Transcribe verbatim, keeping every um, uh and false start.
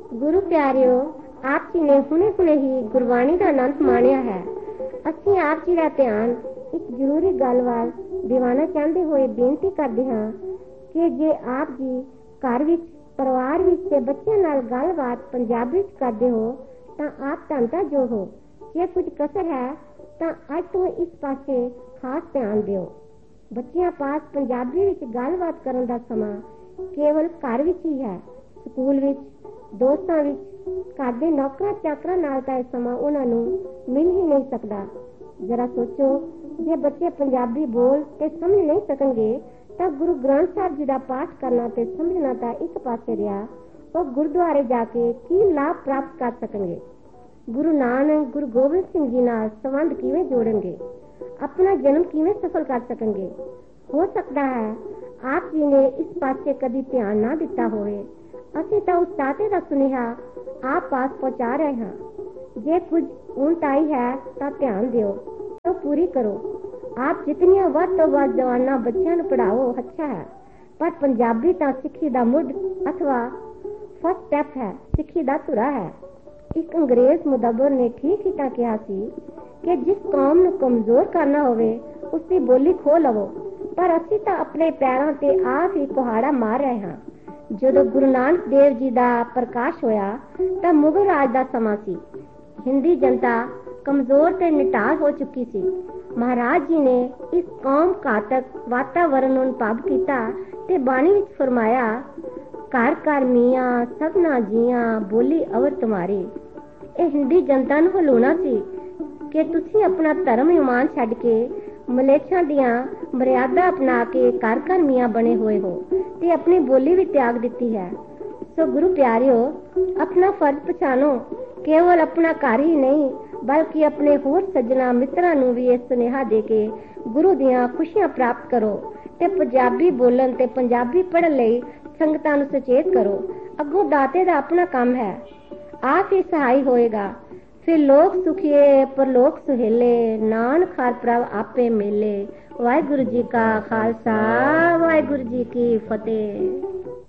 गुरु प्यारिओ, आप जी ने हुणे हुणे ही गुरबाणी का आनंद माणिया है। ਅਸੀਂ ਆਪ ਜੀ ਦਾ ਧਿਆन ਇੱਕ ਜ਼ਰੂਰੀ ਗੱਲ ਵੱਲ ਦਿਵਾਣਾ ਚਾਹੁੰਦੇ ਹੋਏ ਬੇਨਤੀ ਕਰਦੇ ਹਾਂ ਕਿ ਜੇ ਆਪ ਜੀ ਘਰ ਵਿੱਚ, ਪਰਿਵਾਰ ਵਿੱਚ ਤੇ ਬੱਚਿਆਂ ਨਾਲ ਗੱਲਬਾਤ ਪੰਜਾਬੀ ਵਿੱਚ ਕਰਦੇ ਹੋ ਤਾਂ ਆਪ ਧੰਨਤਾ ਜੋ ਹੋ। ਜੇ ਕੁਝ ਕਸਰ ਹੈ ਤਾਂ ਅੱਜ ਤੋਂ ਇਸ ਪਾਸੇ ਖਾਸ ਧਿਆਨ ਦਿਓ। ਬੱਚਿਆਂ ਪਾਸ ਪੰਜਾਬੀ ਵਿੱਚ ਗੱਲਬਾਤ ਕਰਨ ਦਾ ਸਮਾਂ ਕੇਵਲ ਘਰ ਵਿੱਚ ਹੀ ਹੈ। ਸਕੂਲ ਵਿੱਚ, ਦੋਸਤਾਂ ਵਿੱਚ, ਘਰ ਦੇ ਨੌਕਰਾਂ ਚਾਕਰਾਂ ਨਾਲ ਤਾਂ ਇਹ ਸਮਾਂ ਉਹਨਾਂ ਨੂੰ ਮਿਲ ਹੀ ਨਹੀਂ ਸਕਦਾ। ਜਰਾ ਸੋਚੋ, ਜੇ ਬੱਚੇ ਪੰਜਾਬੀ ਬੋਲ ਤੇ ਸਮਝ ਨਹੀਂ ਸਕਣਗੇ ਤਾਂ ਗੁਰੂ ਗ੍ਰੰਥ ਸਾਹਿਬ ਜੀ ਦਾ ਪਾਠ ਕਰਨਾ ਤੇ ਸਮਝਣਾ ਤਾਂ ਇੱਕ ਪਾਸੇ ਰਿਹਾ, ਉਹ ਗੁਰਦੁਆਰੇ ਜਾ ਕੇ ਕੀ ਲਾਭ ਪ੍ਰਾਪਤ ਕਰ ਸਕਣਗੇ? ਗੁਰੂ ਨਾਨਕ, ਗੁਰੂ ਗੋਬਿੰਦ ਸਿੰਘ ਜੀ ਨਾਲ ਸੰਬੰਧ ਕਿਵੇਂ ਜੋੜਨਗੇ? ਆਪਣਾ ਜਨਮ ਕਿਵੇਂ ਸਫਲ ਕਰ ਸਕਣਗੇ? ਹੋ ਸਕਦਾ ਹੈ ਆਪ ਜੀ ਨੇ ਇਸ ਪਾਸੇ ਕਦੀ ਧਿਆਨ ਨਾ ਦਿੱਤਾ ਹੋਵੇ। ਅਸੀਂ ਤਾਂ ਉਸ ਦਾਤੇ ਦਾ ਸੁਨੇਹਾ ਆਪ ਪਾਸ ਪਹੁੰਚਾ ਰਹੇ ਹਾਂ। ਜੇ ਕੁਝ ਉਣਤਾਈ ਹੈ ਤਾਂ ਧਿਆਨ ਦਿਓ, ਉਹ ਪੂਰੀ ਕਰੋ। ਆਪ ਜਿਤਨੀਆਂ ਵੱਧ ਤੋਂ ਵੱਧ ਜਵਾਨਾਂ ਬੱਚਿਆਂ ਨੂੰ ਪੜ੍ਹਾਓ, ਅੱਛਾ ਹੈ, ਪਰ ਪੰਜਾਬੀ ਤਾਂ ਸਿੱਖੀ ਦਾ ਮੁੱਢ ਅਥਵਾ ਫਸਟ ਸਟੈਪ ਹੈ, ਸਿੱਖੀ ਦਾ ਧੁਰਾ ਹੈ। ਇੱਕ ਅੰਗਰੇਜ਼ ਮੁਦੱਬਰ ਨੇ ਠੀਕ ਹੀ ਤਾਂ ਕਿਹਾ ਸੀ ਕਿ ਜਿਸ ਕੌਮ ਨੂੰ ਕਮਜ਼ੋਰ ਕਰਨਾ ਹੋਵੇ ਉਸ ਦੀ ਬੋਲੀ ਖੋਹ ਲਵੋ, ਪਰ ਅਸੀਂ ਤਾਂ ਆਪਣੇ ਪੈਰਾਂ ਤੇ ਆਪ ਹੀ ਕੁਹਾੜਾ ਮਾਰ ਰਹੇ ਹਾਂ। ਜਦੋਂ ਗੁਰੂ ਨਾਨਕ ਦੇਵ ਜੀ ਦਾ ਪ੍ਰਕਾਸ਼ ਹੋਇਆ ਤਾਂ ਮੁਗਲ ਰਾਜ ਦਾ ਸਮਾਂ ਸੀ। ਹਿੰਦੀ ਜਨਤਾ ਕਮਜ਼ੋਰ ਤੇ ਨਿਟਾਲ ਹੋ ਚੁੱਕੀ ਸੀ। ਮਹਾਰਾਜ ਜੀ ਨੇ ਇਸ ਕੌਮ ਘਾਤਕ ਵਾਤਾਵਰਨ ਨੂੰ ਅਨੁਭਵ ਕੀਤਾ ਤੇ ਬਾਣੀ ਵਿੱਚ ਫਰਮਾਇਆ, ਘਰ ਘਰ ਮੀਆਂ ਸਭਨਾ ਜੀਆਂ ਬੋਲੀ ਅਵਰ ਤੁਮਾਰੀ। ਇਹ ਹਿੰਦੀ ਜਨਤਾ ਨੂੰ ਹਲਾਉਣਾ ਸੀ ਕਿ ਤੁਸੀਂ ਆਪਣਾ ਧਰਮ ਇਮਾਨ ਛੱਡ ਕੇ ਮਲੇਛਾਂ ਦੀਆਂ ਮਰਿਆਦਾ ਅਪਣਾ ਕੇ ਘਰ ਘਰ ਮੀਆਂ ਬਣੇ ਹੋਏ ਹੋ ਤੇ ਆਪਣੀ ਬੋਲੀ ਵੀ ਤਿਆਗ ਦਿੱਤੀ ਹੈ। ਸੋ ਗੁਰੂ ਪਿਆਰਿਓ, ਆਪਣਾ ਫਰਜ਼ ਪਛਾਣੋ। ਕੇਵਲ ਆਪਣਾ ਘਰ ਹੀ ਨਹੀਂ ਬਲਕਿ ਆਪਣੇ ਹੋਰ ਸੱਜਣਾ ਮਿੱਤਰਾਂ ਨੂੰ ਵੀ ਇਹ ਸੁਨੇਹਾ ਦੇ ਕੇ ਗੁਰੂ ਦੀਆਂ ਖੁਸ਼ੀਆਂ ਪ੍ਰਾਪਤ ਕਰੋ ਤੇ ਪੰਜਾਬੀ ਬੋਲਣ ਤੇ ਪੰਜਾਬੀ ਪੜ੍ਹਨ ਲਈ ਸੰਗਤਾਂ ਨੂੰ ਸੁਚੇਤ ਕਰੋ। ਅੱਗੋਂ ਦਾਤੇ ਦਾ ਆਪਣਾ ਕੰਮ ਹੈ, ਆਪ ਹੀ ਸਹਾਈ ਹੋਏਗਾ। ਫਿਰ ਲੋਕ ਸੁਖੀਏ ਪਰਲੋਕ ਸੁਹੇਲੇ, ਨਾਨਕ ਹਰ ਪ੍ਰਭ ਆਪੇ ਮੇਲੇ। ਵਾਹਿਗੁਰੂ ਜੀ ਕਾ ਖਾਲਸਾ, ਵਾਹਿਗੁਰੂ ਜੀ ਕੀ ਫਤਿਹ।